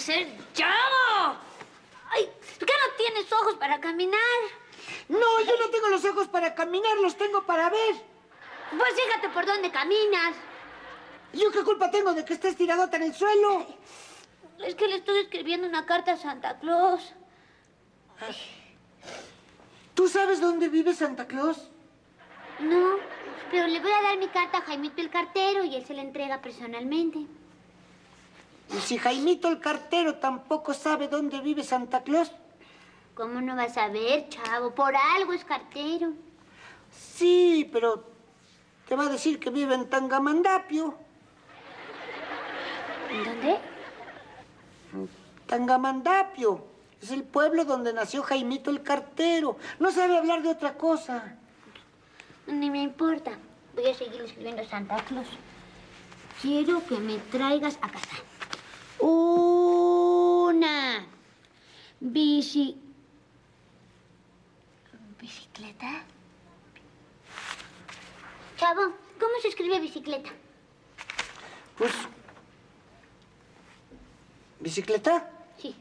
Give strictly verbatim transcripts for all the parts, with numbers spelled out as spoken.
ser, chavo! Ay, ¿por qué no tienes ojos para caminar? No, yo no tengo los ojos para caminar, los tengo para ver. Pues fíjate por dónde caminas. ¿Yo qué culpa tengo de que estés tiradota en el suelo? Es que le estoy escribiendo una carta a Santa Claus. Ay. ¿Tú sabes dónde vive Santa Claus? No, pero le voy a dar mi carta a Jaimito el cartero y él se la entrega personalmente. ¿Y si Jaimito el cartero tampoco sabe dónde vive Santa Claus? ¿Cómo no vas a ver, chavo? Por algo es cartero. Sí, pero te va a decir que vive en Tangamandapio. ¿En dónde? Tangamandapio. Es el pueblo donde nació Jaimito el cartero. No sabe hablar de otra cosa. Ni me importa. Voy a seguir escribiendo a Santa Claus. Quiero que me traigas a casa una bici... ¿Bicicleta? Chavo, ¿cómo se escribe bicicleta? Pues... ¿Bicicleta? Sí.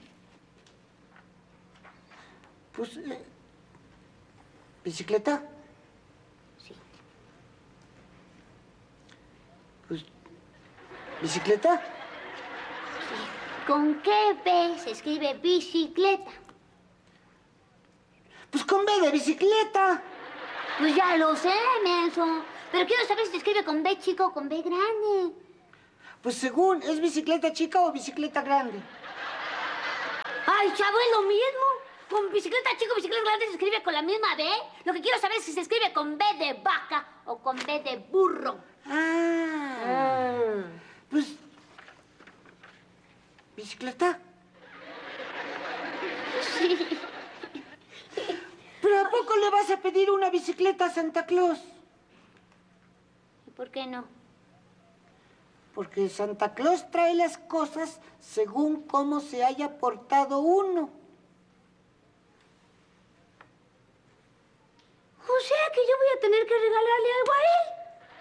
Pues... Eh, ¿Bicicleta? Sí. Pues... ¿Bicicleta? ¿Con qué B se escribe bicicleta? Pues con B de bicicleta. Pues ya lo sé, menso. Pero quiero saber si se escribe con B chico o con B grande. Pues según, ¿es bicicleta chica o bicicleta grande? Ay, chavo, es lo mismo. Con bicicleta chico o bicicleta grande se escribe con la misma B. Lo que quiero saber es si se escribe con B de vaca o con B de burro. Ah. ah. Pues... ¿Bicicleta? Sí. ¿Pero a poco le vas a pedir una bicicleta a Santa Claus? ¿Y por qué no? Porque Santa Claus trae las cosas según cómo se haya portado uno. O sea que yo voy a tener que regalarle algo a él.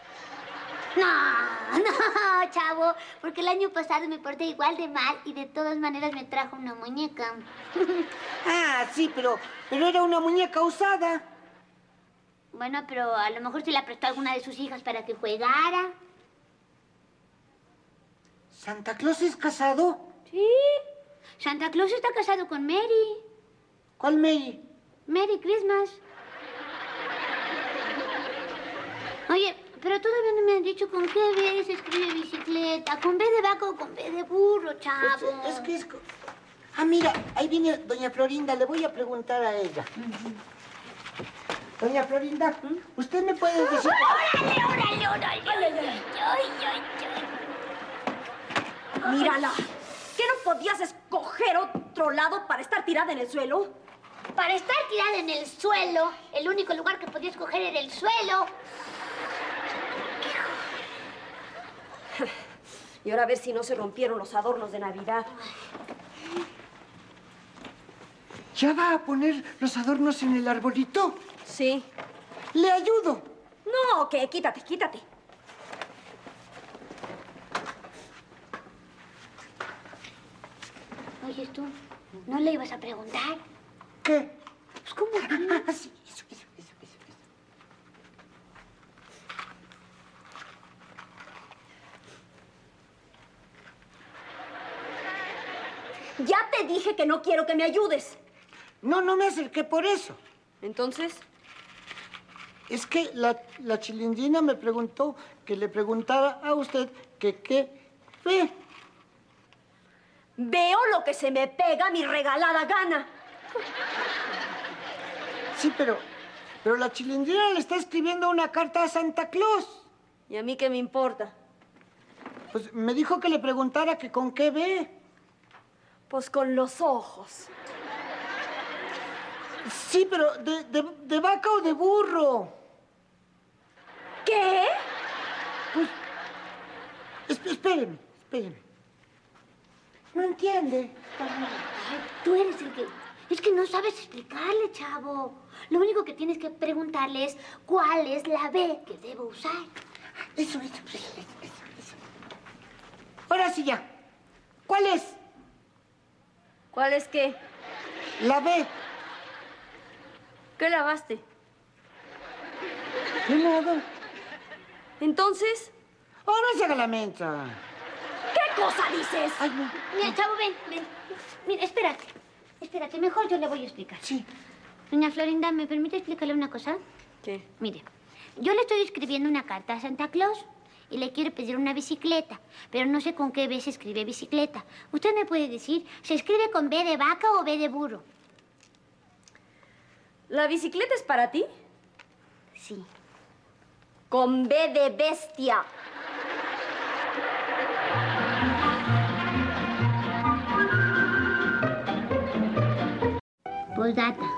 No, no, chavo, porque el año pasado me porté igual de mal y de todas maneras me trajo una muñeca. Ah, sí, pero, pero era una muñeca usada. Bueno, pero a lo mejor se la prestó a alguna de sus hijas para que jugara. ¿Santa Claus es casado? Sí. Santa Claus está casado con Mary. ¿Cuál Mary? Merry Christmas. Oye, pero todavía no me han dicho con qué B se escribe bicicleta. ¿Con B de vaca o con B de burro, chavo? Pues, es que es... Ah, mira, ahí viene doña Florinda. Le voy a preguntar a ella. Uh-huh. Doña Florinda, ¿usted me puede decir...? ¡Órale, órale, órale! órale. Ay, ay, ay. Mírala. ¿Qué no podías escoger otro lado para estar tirada en el suelo? Para estar tirada en el suelo, el único lugar que podía escoger era el suelo. Y ahora a ver si no se rompieron los adornos de Navidad. ¿Ya va a poner los adornos en el arbolito? Sí. ¿Le ayudo? No, que quítate, quítate. Oyes tú, ¿no le ibas a preguntar? ¿Qué? Pues cómo. Ah, sí, eso, eso, eso, eso, eso. Ya te dije que no quiero que me ayudes. No, no me acerqué por eso. ¿Entonces? Es que la, la Chilindrina me preguntó que le preguntara a usted que qué ve. Veo lo que se me pega mi regalada gana. Sí, pero, pero la Chilindrina le está escribiendo una carta a Santa Claus. ¿Y a mí qué me importa? Pues me dijo que le preguntara que con qué ve. Pues con los ojos. Sí, pero ¿de, de, de vaca o de burro? ¿Qué? Pues, es, espéreme, espéreme. No entiende. Ay, tú eres el que... Es que no sabes explicarle, chavo. Lo único que tienes que preguntarle es cuál es la B que debo usar. Eso, eso, eso, eso, eso. Ahora sí ya. ¿Cuál es? ¿Cuál es qué? La B. ¿Qué lavaste? ¿De nada? Entonces, ¡Oh, no se haga la mensa! ¿qué cosa dices? Ay, no. Mira, chavo, ven, ven. Mira, espérate. Espérate, mejor yo le voy a explicar. Sí. Doña Florinda, ¿me permite explicarle una cosa? ¿Qué? Mire, yo le estoy escribiendo una carta a Santa Claus y le quiero pedir una bicicleta, pero no sé con qué B se escribe bicicleta. ¿Usted me puede decir, se escribe con B de vaca o B de burro? ¿La bicicleta es para ti? Sí. Con B de bestia. Postdata.